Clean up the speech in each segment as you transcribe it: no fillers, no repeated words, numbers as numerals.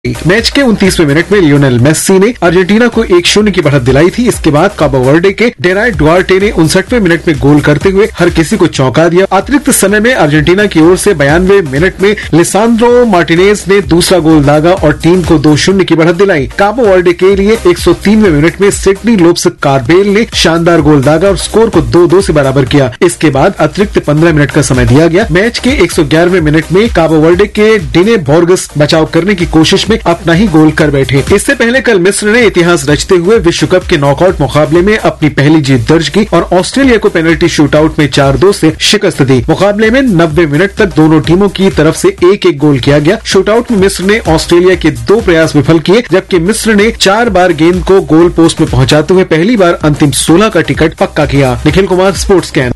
Match के 29वें minute में Lionel Messi ने अर्जेंटीना को 1-0 की बढ़त दिलाई थी। इसके बाद काबो वर्डे के डेराय डुआर्टे ने 59वें मिनट में गोल करते हुए हर किसी को चौंका दिया। अतिरिक्त समय में अर्जेंटीना की ओर से 92वें मिनट में लिसांद्रो मार्टिनेज ने दूसरा गोल दागा और टीम को 2-0 की बढ़त दिलाई। काबो वर्डे के लिए 103वें मिनट में सिडनी लोप्स कार्बेल ने शानदार गोल दागा और स्कोर को 2-2 से बराबर किया। इसके बाद अतिरिक्त 15 मिनट का समय दिया गया। मैच के 111वें मिनट में काबो वर्डे के डिने बोर्गस बचाव करने की कोशिश में अपना ही गोल कर बैठे। इससे पहले कल मिस्र ने इतिहास रचते हुए विश्व कप के नॉकआउट मुकाबले में अपनी पहली जीत दर्ज की और ऑस्ट्रेलिया को पेनल्टी शूटआउट में 4-2 से शिकस्त दी। मुकाबले में 90 मिनट तक दोनों टीमों की तरफ से एक गोल किया गया। शूटआउट में मिस्र ने ऑस्ट्रेलिया के 2 प्रयास विफल किए, जबकि मिस्र ने 4 बार गेंद को गोल पोस्ट में पहुंचाते हुए पहली बार अंतिम 16 का टिकट पक्का किया। Nikhil Kumar, sports can.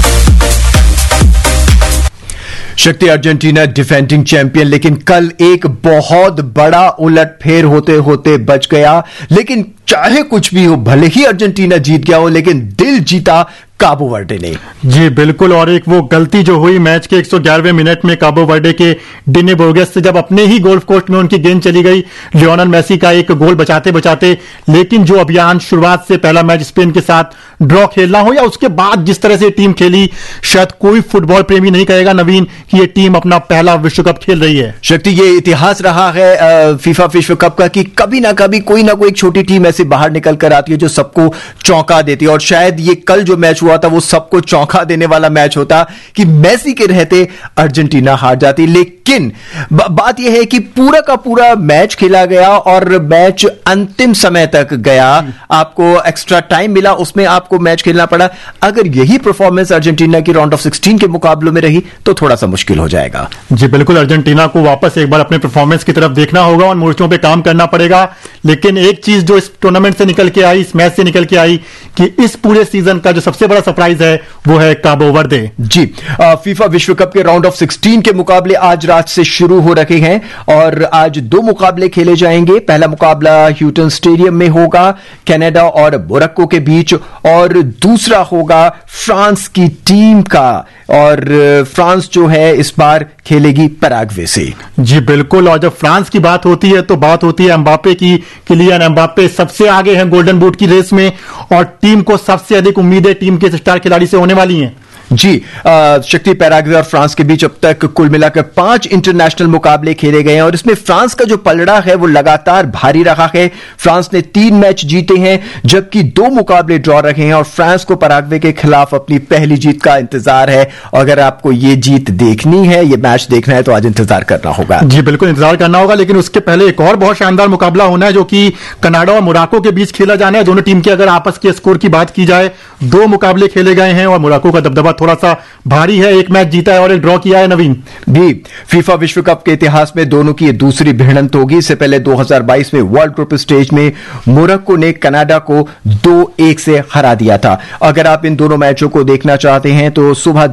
शक्ति अर्जेंटीना डिफेंडिंग चैंपियन, लेकिन कल एक बहुत बड़ा उलटफेर होते होते बच गया। लेकिन चाहे कुछ भी हो, भले ही अर्जेंटीना जीत गया हो, लेकिन दिल जीता काबो वर्डे ने। जी बिल्कुल, और एक वो गलती जो हुई मैच के 111वें मिनट में काबो वर्डे के डिने बोर्गस से, जब अपने ही गोल्फ कोर्स में उनकी गेंद चली गई लियोनेल मेसी का एक गोल बचाते बचाते। लेकिन जो अभियान शुरुआत से पहला मैच स्पेन के साथ ड्रॉ खेलना हो या उसके बाद जिस तरह से टीम खेली, शायद कोई फुटबॉल प्रेमी नहीं कहेगा नवीन कि ये टीम अपना पहला विश्व कप खेल रही है। शक्ति, ये इतिहास रहा है फीफा विश्व कप का कि कभी ना कभी कोई ना कोई छोटी टीम ऐसे बाहर निकल कर आती है जो सबको चौंका देती है। और शायद ये कल जो मैच हुआ था वो सबको चौंका देने वाला मैच होता कि मेसी के रहते अर्जेंटीना हार जाती। लेकिन बात यह है कि पूरा का पूरा मैच खेला गया और मैच अंतिम समय तक गया। आपको एक्स्ट्रा टाइम मिला, उसमें आपको मैच खेलना पड़ा। अगर यही परफॉर्मेंस अर्जेंटीना की राउंड ऑफ 16 के मुकाबलों में रही तो थोड़ा सा मुश्किल हो जाएगा। जी बिल्कुल, अर्जेंटीना को वापस एक बार अपने परफॉर्मेंस की तरफ देखना होगा और मोर्चों पे काम करना पड़ेगा। लेकिन एक चीज जो इस टूर्नामेंट से निकल के आई, इस मैच से निकल के आई, कि इस पूरे सीजन का जो सबसे बड़ा सरप्राइज है वो है काबो वर्दे। जी, फीफा विश्व कप के राउंड ऑफ 16 के मुकाबले आज रात से शुरू हो रखे हैं और आज 2 मुकाबले खेले जाएंगे। पहला मुकाबला ह्यूटन स्टेडियम में होगा कनाडा और मोरक्को के बीच, और दूसरा होगा फ्रांस की टीम का, और फ्रांस जो है इस बार खेलेगी पैराग्वे से। जी बिल्कुल, और जब फ्रांस की बात होती है तो बात होती है एम्बापे की। किलियन एम्बापे सबसे आगे हैं गोल्डन बूट की रेस में और टीम को सबसे अधिक उम्मीदें टीम के स्टार खिलाड़ी से होने वाली हैं। जी, शक्ति, पैराग्वे और फ्रांस के बीच अब तक कुल मिलाकर 5 इंटरनेशनल मुकाबले खेले गए हैं और इसमें फ्रांस का जो पलड़ा है वो लगातार भारी रहा है। फ्रांस ने 3 मैच जीते हैं जबकि 2 मुकाबले ड्रॉ रहे हैं और फ्रांस को पैराग्वे के खिलाफ अपनी पहली जीत का इंतजार है। अगर आपको ये जीत देखनी है, ये मैच देखना है, तो आज इंतजार करना होगा। जी बिल्कुल, इंतजार करना होगा। लेकिन उसके पहले एक और बहुत शानदार मुकाबला होना है जो कि कनाडा और मोरक्को के बीच खेला जाना है। दोनों टीम के अगर आपस के स्कोर की बात की जाए, 2 मुकाबले खेले गए हैं और मोरक्को का दबदबा थोड़ा सा भारी है। एक मैच जीता है और एक ड्रॉ किया है नवीन। भी फीफा विश्व कप के इतिहास में दोनों की दूसरी भिड़ंत होगी। इससे पहले 2022 में वर्ल्ड ग्रुप स्टेज में मोरक्को ने कनाडा को 2-1 से हरा दिया था। अगर आप इन दोनों मैचों को देखना चाहते हैं तो सुबह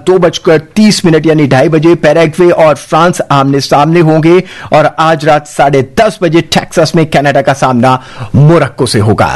2:30 यानी 2:30 बजे पैराग्वे और फ्रांस आमने सामने होंगे और आज रात 10:30 बजे टेक्सास में कनाडा का सामना मोरक्को से होगा।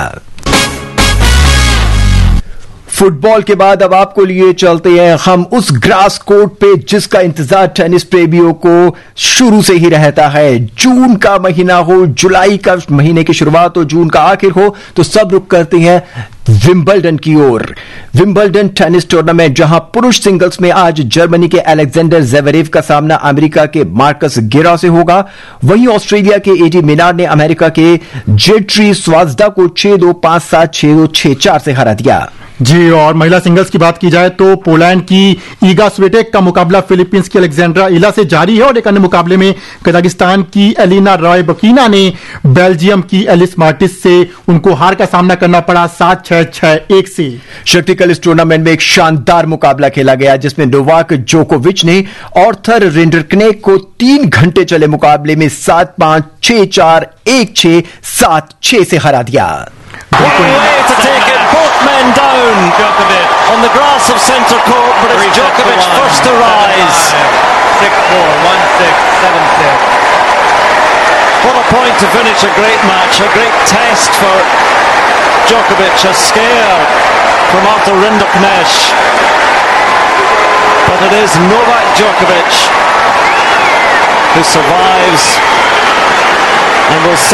फुटबॉल के बाद अब आपको लिए चलते हैं हम उस ग्रास कोर्ट पे जिसका इंतजार टेनिस प्रेमियों को शुरू से ही रहता है। जून का महीना हो, जुलाई का महीने की शुरुआत हो, जून का आखिर हो, तो सब रुक करते हैं विंबलडन की ओर। विंबलडन टेनिस टूर्नामेंट, जहां पुरुष सिंगल्स में आज जर्मनी के अलेक्जेंडर ज़वेरेव का सामना अमेरिका के मार्कस गिरा से होगा। वहीं ऑस्ट्रेलिया के एडी मिनार्ड ने अमेरिका के जेट्री स्वाज्दा को 6-2, 5-7, 6-2, 6-4 से हरा दिया। जी, और महिला सिंगल्स की बात की जाए तो पोलैंड की ईगा स्विटेक का मुकाबला फिलीपींस की अलेक्जेंड्रा इला से जारी है और एक अन्य मुकाबले में कजाकिस्तान की एलिना रॉयबकीना ने बेल्जियम की एलिस मार्टिस से उनको हार का सामना करना पड़ा 7-6, 6-1 से। शक्ति, कल इस टूर्नामेंट में एक शानदार मुकाबला खेला गया जिसमें नोवाक जोकोविच ने ऑर्थर रिंडरकनेक को 3 घंटे चले मुकाबले में 7-5, 6-4, 1-6, 7-6 से हरा दिया। Men down on the grass of centre court, but it's Djokovic first to rise. 6-4, 1-6, 7-6. What a point to finish a great match, a great test for Djokovic, a scare from Arthur Rinderknecht. But it is Novak Djokovic who survives and will